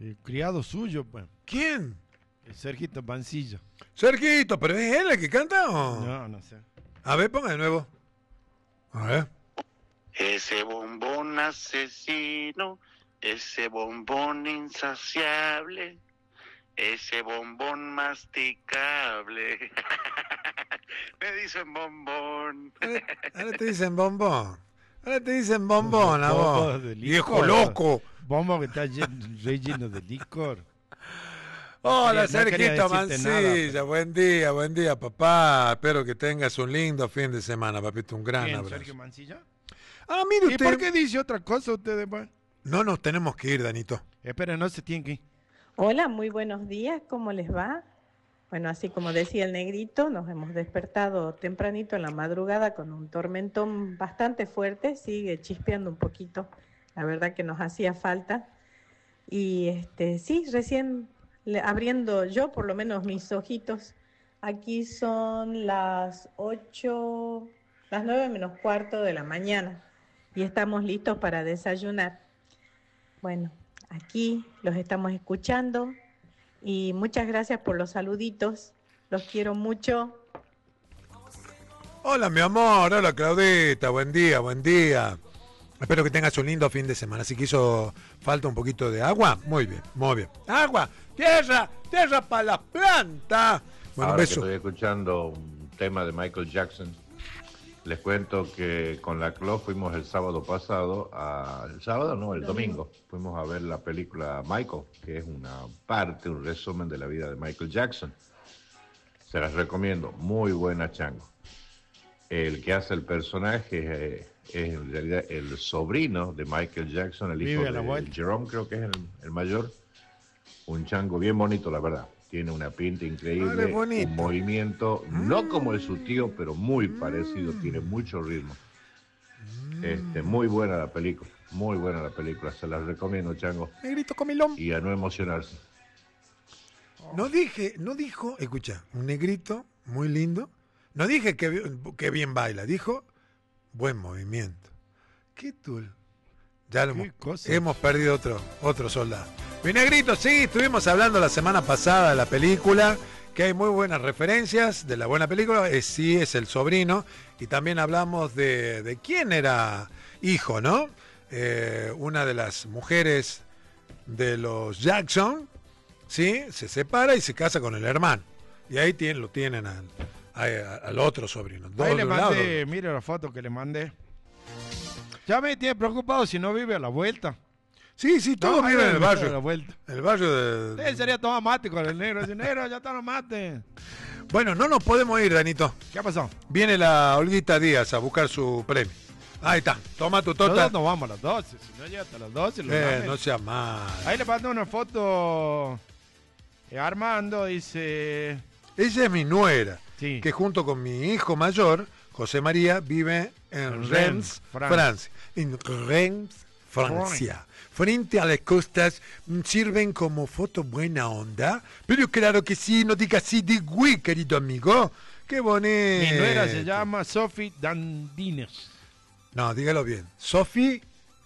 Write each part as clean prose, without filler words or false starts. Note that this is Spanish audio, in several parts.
El criado suyo, pues. ¿Quién? El Sergito Pancilla. Sergito, ¿pero es él el que canta o...? No, no sé. A ver, ponga de nuevo. A ver. Ese bombón asesino, ese bombón insaciable, ese bombón masticable. Me dicen bombón. Ahora te dicen bombón. Ahora te dicen bombón a Bombo vos. de licor. Viejo loco. Bombo que está relleno de licor. Hola, No quería Sergito decirte Mancilla. nada, Buen día, papá. Espero que tengas un lindo fin de semana, papito. Un gran ¿Quién, abrazo. Sergio Mancilla? Ah, mire ¿Y usted. por qué dice otra cosa ustedes, pues? No nos tenemos que ir, Danito. Esperen, no se tienen que ir. Hola, muy buenos días, ¿cómo les va? Bueno, así como decía el negrito, nos hemos despertado tempranito en la madrugada con un tormentón bastante fuerte, sigue chispeando un poquito, la verdad que nos hacía falta. Y sí, recién abriendo yo por lo menos mis ojitos, aquí son las 8, las 9 menos cuarto de la mañana y estamos listos para desayunar. Bueno, aquí los estamos escuchando y muchas gracias por los saluditos. Los quiero mucho. Hola, mi amor. Hola, Claudita. Buen día, buen día. Espero que tengas un lindo fin de semana. Si quiso falta un poquito de agua, muy bien, muy bien. Agua, tierra para las plantas. Bueno, Ahora que beso. estoy escuchando un tema de Michael Jackson, les cuento que con la CLO fuimos el sábado pasado, el domingo, fuimos a ver la película Michael, que es un resumen de la vida de Michael Jackson. Se las recomiendo, muy buena, chango. El que hace el personaje es en realidad el sobrino de Michael Jackson, el hijo de Jerome, creo que es el mayor. Un chango bien bonito, la verdad. Tiene una pinta increíble, un movimiento, no como el su tío, pero muy parecido, tiene mucho ritmo. Muy buena la película, se la recomiendo, chango. Negrito comilón. Y a no emocionarse. No dijo, escucha, un negrito muy lindo. No dije que bien baila, dijo buen movimiento. ¿Qué tul? Ya lo hemos perdido otro soldado. Mi negrito, sí, estuvimos hablando la semana pasada de la película, que hay muy buenas referencias de la buena película, sí es el sobrino, y también hablamos de quién era hijo, ¿no? Una de las mujeres de los Jackson, ¿sí? Se separa y se casa con el hermano, y ahí lo tienen al otro sobrino. Ahí le mandé, mire la foto que le mandé. Ya me tiene preocupado si no vive a la vuelta. Sí, todo vive en el barrio. La vuelta. El barrio de... Sería tomar mate con el negro. Dice, negro, ya está los mates. Bueno, no nos podemos ir, Danito. ¿Qué ha pasado? Viene la Olguita Díaz a buscar su premio. Ahí está, toma tu tota. Nosotros nos vamos a las 12. Si no llega hasta las 12, no sea mal. Ahí le mandó una foto Armando, dice... Ella es mi nuera, sí, que junto con mi hijo mayor, José María, vive en Reims, Francia. En Reims, Francia. Frente a las costas, sirven como foto buena onda. Pero claro que sí, no diga así de güey, querido amigo. Qué bonito. Mi nuera se llama Sophie Dandines. No, dígalo bien. Sophie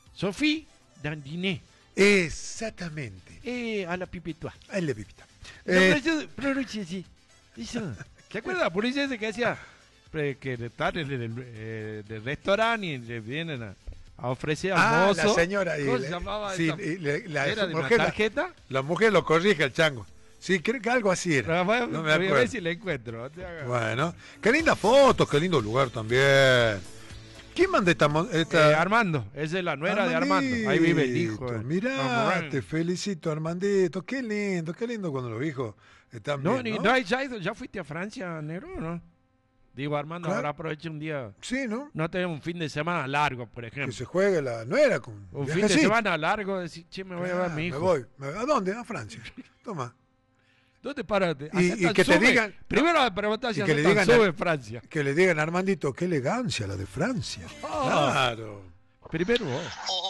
Dandines. Exactamente. A la pipitoa. A la pipita. Pronuncia así. ¿Se acuerda la policía ese que decía que están en el restaurante y le vienen a ofrecer al mozo? La señora. ¿Cómo se llamaba sí, ¿Era de una tarjeta? La mujer lo corrige al chango. Sí, creo que algo así era. Bueno, no me acuerdo. Voy a ver si la encuentro. Bueno, qué linda foto, qué lindo lugar también. ¿Quién manda esta? Armando, esa es la nuera de Armando. Ahí vive el hijo. Mirá, te felicito, Armandito. Qué lindo cuando los hijos están bien, ¿no? ¿Ya fuiste a Francia, negro, o no? Digo, Armando, Claro. ahora aprovecha un día. Sí, ¿no? No tenemos un fin de semana largo, por ejemplo. Que se juegue la nuera con un fin de semana largo, decir, che, me voy a ver a mi hijo. Me voy. ¿A dónde? A Francia. Toma. ¿Dónde paras? Y que te digan. Primero la pregunta si que le digan sube Francia. Que le digan, Armandito, qué elegancia la de Francia. Claro. Primero vos.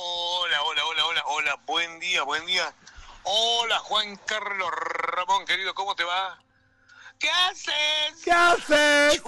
Hola, buen día. Hola, Juan Carlos Ramón, querido, ¿cómo te va? ¿Qué haces?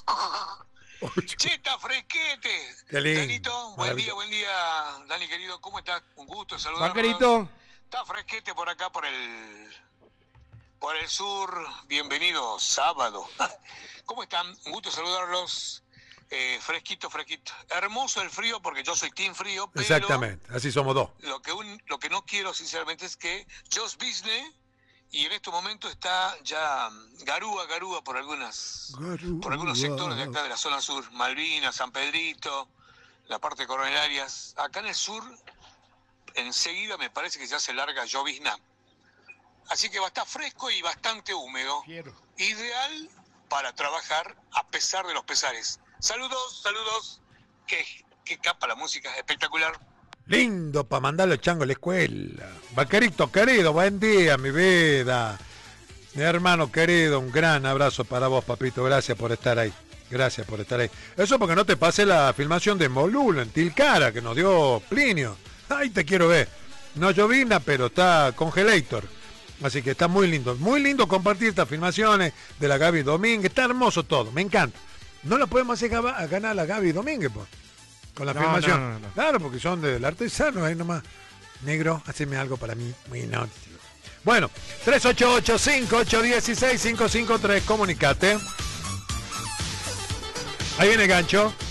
Cheta fresquete. Qué lindo. Danito, buen día. Dani, querido, ¿cómo estás? Un gusto saludar. Vaquerito. Está fresquete por acá, por el sur. Bienvenido, sábado. ¿Cómo están? Un gusto saludarlos. Fresquito. Hermoso el frío, porque yo soy team frío, pero... Exactamente, así somos dos. Lo que no quiero, sinceramente, es que Josh Business, y en este momento está ya garúa por algunos sectores de acá de la zona sur, Malvinas, San Pedrito, la parte de Coronarias. Acá en el sur, enseguida me parece que ya se larga llovizna. Así que va a estar fresco y bastante húmedo. Ideal para trabajar a pesar de los pesares. Saludos. Qué capa la música, espectacular. Lindo para mandar los changos a la escuela. Vaquerito querido, buen día, mi vida. Mi hermano querido, un gran abrazo para vos, papito. Gracias por estar ahí. Eso porque no te pase la filmación de Molulo en Tilcara, que nos dio Plinio. Ay, te quiero ver. No llovina, pero está congelator. Así que está muy lindo compartir estas filmaciones de la Gaby Domínguez. Está hermoso todo, me encanta. No lo podemos hacer ganar a la Gaby Domínguez, pues, con la filmación. No. Claro, porque son del artesano, ahí nomás. Negro, haceme algo para mí. Muy no. Bueno, 388-5816-553, comunicate. Ahí viene el gancho.